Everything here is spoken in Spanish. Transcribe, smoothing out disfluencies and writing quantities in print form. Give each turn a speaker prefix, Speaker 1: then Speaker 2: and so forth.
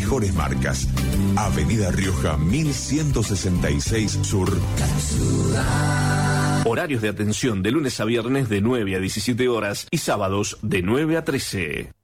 Speaker 1: mejores marcas. Avenida Rioja 1166 Sur.
Speaker 2: Horarios de atención de lunes a viernes de 9 a 17 horas y sábados de 9 a 13.